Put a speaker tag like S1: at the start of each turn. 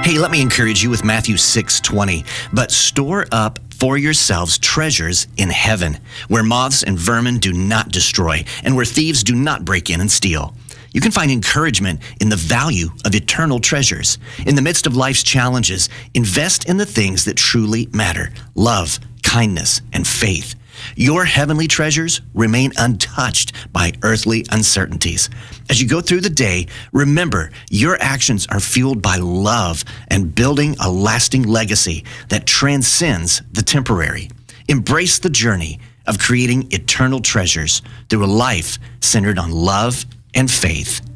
S1: Hey, let me encourage you with Matthew 6:20. But store up for yourselves treasures in heaven, where moths and vermin do not destroy, and where thieves do not break in and steal. You can find encouragement in the value of eternal treasures. In the midst of life's challenges, invest in the things that truly matter: love, kindness, and faith. Your heavenly treasures remain untouched by earthly uncertainties. As you go through the day, remember your actions are fueled by love and building a lasting legacy that transcends the temporary. Embrace the journey of creating eternal treasures through a life centered on love and faith.